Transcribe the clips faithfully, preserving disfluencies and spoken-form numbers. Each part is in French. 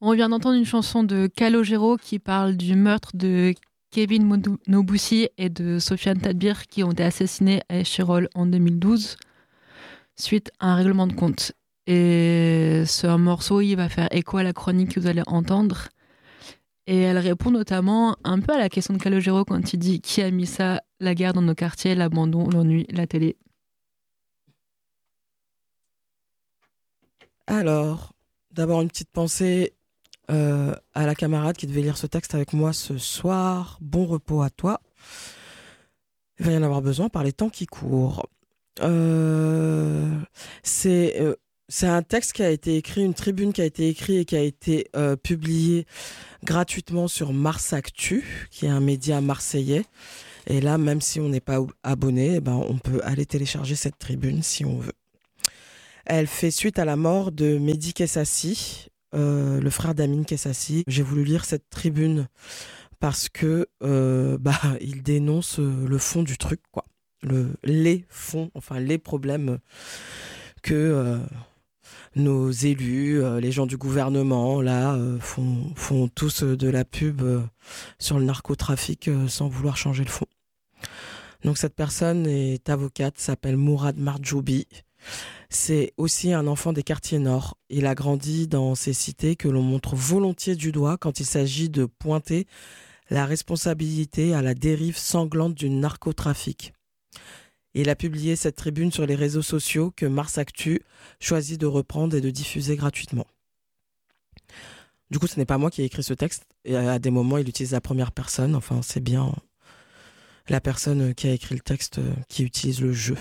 On vient d'entendre une chanson de Calogero qui parle du meurtre de Kevin Moussi et de Sofiane Tadbir qui ont été assassinés à Échirol en deux mille douze suite à un règlement de compte. Et ce morceau, il va faire écho à la chronique que vous allez entendre. Et elle répond notamment un peu à la question de Calogero quand il dit « Qui a mis ça, la guerre dans nos quartiers, l'abandon, l'ennui, la télé ?» Alors, d'abord une petite pensée euh, à la camarade qui devait lire ce texte avec moi ce soir. Bon repos à toi. Il va y en avoir besoin par les temps qui courent. Euh, c'est, euh, c'est un texte qui a été écrit, une tribune qui a été écrite et qui a été euh, publiée gratuitement sur Mars Actu, qui est un média marseillais. Et là, même si on n'est pas abonné, eh ben, on peut aller télécharger cette tribune si on veut. Elle fait suite à la mort de Mehdi Kessassi, euh, le frère d'Amine Kessassi. J'ai voulu lire cette tribune parce que euh, bah, il dénonce le fond du truc, quoi. Le, les fonds, enfin les problèmes que euh, nos élus, euh, les gens du gouvernement, là, euh, font, font tous de la pub euh, sur le narcotrafic euh, sans vouloir changer le fond. Donc cette personne est avocate, s'appelle Mourad Marjoubi. C'est aussi un enfant des quartiers nord. Il a grandi dans ces cités que l'on montre volontiers du doigt quand il s'agit de pointer la responsabilité à la dérive sanglante du narcotrafic. Il a publié cette tribune sur les réseaux sociaux que Mars Actu choisit de reprendre et de diffuser gratuitement. Du coup, ce n'est pas moi qui ai écrit ce texte. Et à des moments, il utilise la première personne. Enfin, c'est bien la personne qui a écrit le texte qui utilise le jeu.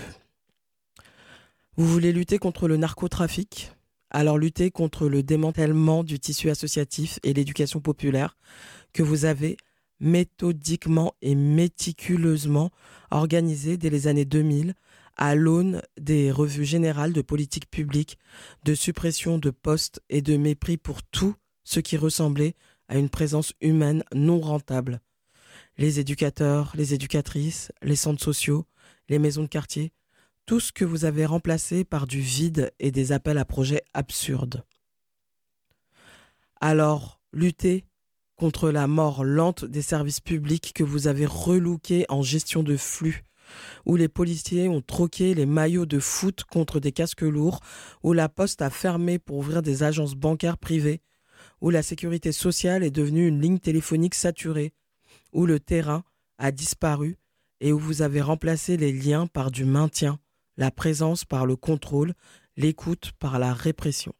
Vous voulez lutter contre le narcotrafic ? Alors luttez contre le démantèlement du tissu associatif et l'éducation populaire que vous avez méthodiquement et méticuleusement organisé dès les années deux mille à l'aune des revues générales de politique publique, de suppression de postes et de mépris pour tout ce qui ressemblait à une présence humaine non rentable. Les éducateurs, les éducatrices, les centres sociaux, les maisons de quartier, tout ce que vous avez remplacé par du vide et des appels à projets absurdes. Alors, luttez contre la mort lente des services publics que vous avez relookés en gestion de flux, où les policiers ont troqué les maillots de foot contre des casques lourds, où la poste a fermé pour ouvrir des agences bancaires privées, où la sécurité sociale est devenue une ligne téléphonique saturée, où le terrain a disparu et où vous avez remplacé les liens par du maintien, la présence par le contrôle, l'écoute par la répression.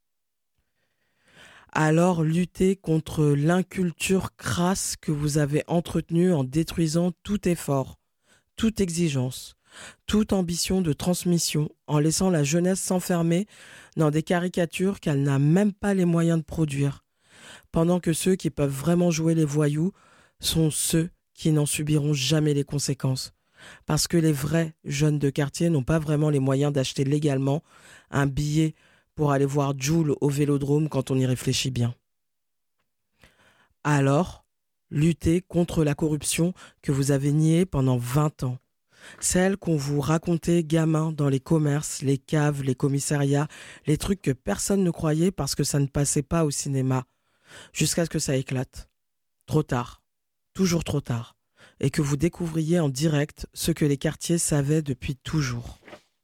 Alors luttez contre l'inculture crasse que vous avez entretenue en détruisant tout effort, toute exigence, toute ambition de transmission, en laissant la jeunesse s'enfermer dans des caricatures qu'elle n'a même pas les moyens de produire, pendant que ceux qui peuvent vraiment jouer les voyous sont ceux qui n'en subiront jamais les conséquences. Parce que les vrais jeunes de quartier n'ont pas vraiment les moyens d'acheter légalement un billet pour aller voir Jul au Vélodrome quand on y réfléchit bien. Alors, luttez contre la corruption que vous avez niée pendant vingt ans. Celle qu'on vous racontait gamin dans les commerces, les caves, les commissariats, les trucs que personne ne croyait parce que ça ne passait pas au cinéma, jusqu'à ce que ça éclate. Trop tard, toujours trop tard. Et que vous découvriez en direct ce que les quartiers savaient depuis toujours.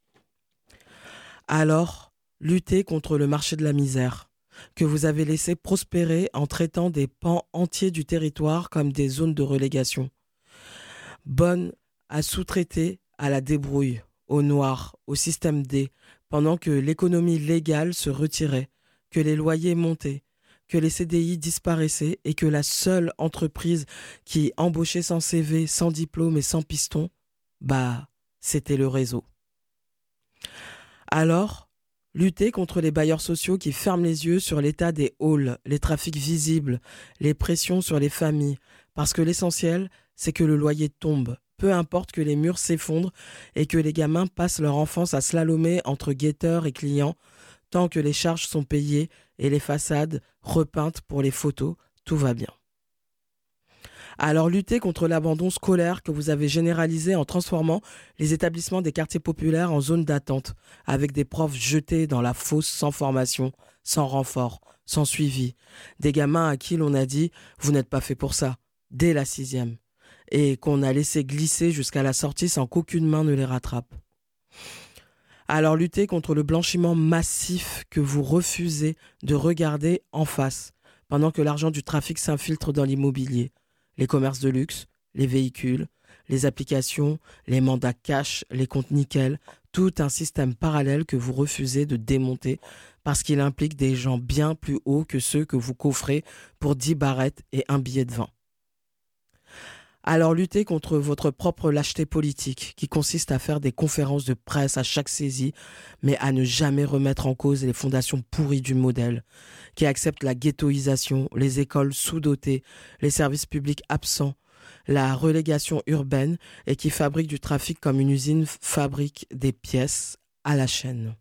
Alors, luttez contre le marché de la misère, que vous avez laissé prospérer en traitant des pans entiers du territoire comme des zones de relégation. Bonne à sous-traiter à la débrouille, au noir, au système D, pendant que l'économie légale se retirait, que les loyers montaient, que les C D I disparaissaient et que la seule entreprise qui embauchait sans C V, sans diplôme et sans piston, bah, c'était le réseau. Alors, luttez contre les bailleurs sociaux qui ferment les yeux sur l'état des halls, les trafics visibles, les pressions sur les familles, parce que l'essentiel, c'est que le loyer tombe, peu importe que les murs s'effondrent et que les gamins passent leur enfance à slalomer entre guetteurs et clients, tant que les charges sont payées et les façades repeintes pour les photos, tout va bien. Alors luttez contre l'abandon scolaire que vous avez généralisé en transformant les établissements des quartiers populaires en zones d'attente, avec des profs jetés dans la fosse sans formation, sans renfort, sans suivi. Des gamins à qui l'on a dit « vous n'êtes pas fait pour ça » dès la sixième, et qu'on a laissé glisser jusqu'à la sortie sans qu'aucune main ne les rattrape. Alors luttez contre le blanchiment massif que vous refusez de regarder en face, pendant que l'argent du trafic s'infiltre dans l'immobilier, les commerces de luxe, les véhicules, les applications, les mandats cash, les comptes nickel, tout un système parallèle que vous refusez de démonter parce qu'il implique des gens bien plus hauts que ceux que vous coffrez pour dix barrettes et un billet de vin. Alors luttez contre votre propre lâcheté politique qui consiste à faire des conférences de presse à chaque saisie, mais à ne jamais remettre en cause les fondations pourries du modèle, qui accepte la ghettoisation, les écoles sous-dotées, les services publics absents, la relégation urbaine et qui fabrique du trafic comme une usine fabrique des pièces à la chaîne.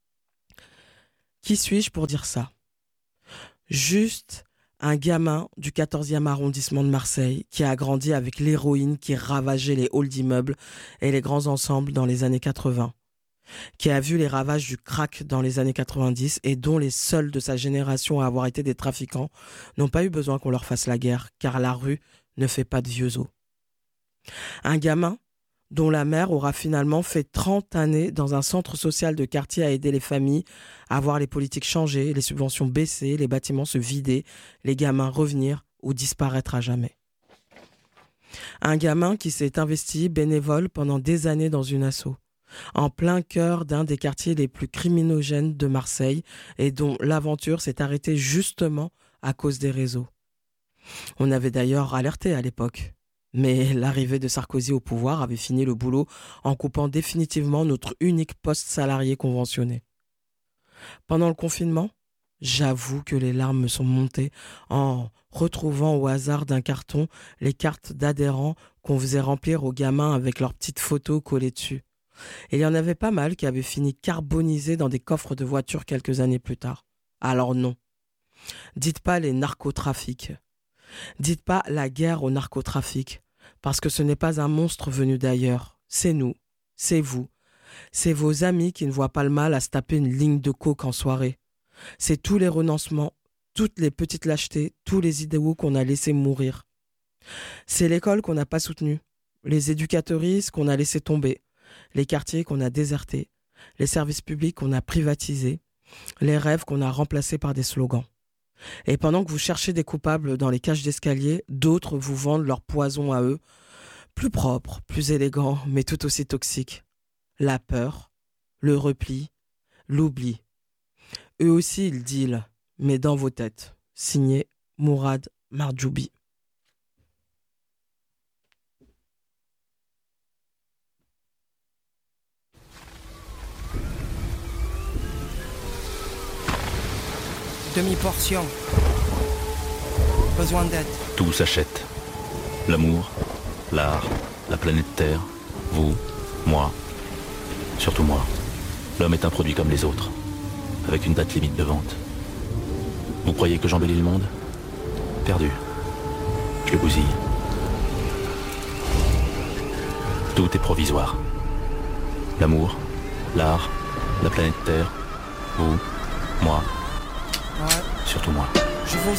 Qui suis-je pour dire ça ? Juste un gamin du quatorzième arrondissement de Marseille qui a grandi avec l'héroïne qui ravageait les halls d'immeubles et les grands ensembles dans les années quatre-vingts, qui a vu les ravages du crack dans les années quatre-vingt-dix et dont les seuls de sa génération à avoir été des trafiquants n'ont pas eu besoin qu'on leur fasse la guerre, car la rue ne fait pas de vieux os. Un gamin dont la mère aura finalement fait trente années dans un centre social de quartier à aider les familles à voir les politiques changer, les subventions baisser, les bâtiments se vider, les gamins revenir ou disparaître à jamais. Un gamin qui s'est investi bénévole pendant des années dans une asso, en plein cœur d'un des quartiers les plus criminogènes de Marseille et dont l'aventure s'est arrêtée justement à cause des réseaux. On avait d'ailleurs alerté à l'époque. Mais l'arrivée de Sarkozy au pouvoir avait fini le boulot en coupant définitivement notre unique poste salarié conventionné. Pendant le confinement, j'avoue que les larmes me sont montées en retrouvant au hasard d'un carton les cartes d'adhérents qu'on faisait remplir aux gamins avec leurs petites photos collées dessus. Et il y en avait pas mal qui avaient fini carbonisés dans des coffres de voitures quelques années plus tard. Alors non, dites pas les narcotrafics. Dites pas la guerre au narcotrafic, parce que ce n'est pas un monstre venu d'ailleurs. C'est nous, c'est vous, c'est vos amis qui ne voient pas le mal à se taper une ligne de coke en soirée. C'est tous les renoncements, toutes les petites lâchetés, tous les idéaux qu'on a laissés mourir. C'est l'école qu'on n'a pas soutenue, les éducatrices qu'on a laissées tomber, les quartiers qu'on a désertés, les services publics qu'on a privatisés, les rêves qu'on a remplacés par des slogans. Et pendant que vous cherchez des coupables dans les cages d'escalier, d'autres vous vendent leur poison à eux, plus propre, plus élégant, mais tout aussi toxique. La peur, le repli, l'oubli. Eux aussi ils dealent, mais dans vos têtes. Signé Mourad Marjoubi. Demi-portion. Besoin d'aide. Tout s'achète. L'amour, l'art, la planète Terre, vous, moi, surtout moi. L'homme est un produit comme les autres, avec une date limite de vente. Vous croyez que j'embellis le monde ? Perdu. Je le bousille. Tout est provisoire. L'amour, l'art, la planète Terre, vous, moi, Ouais. surtout moi. Je vous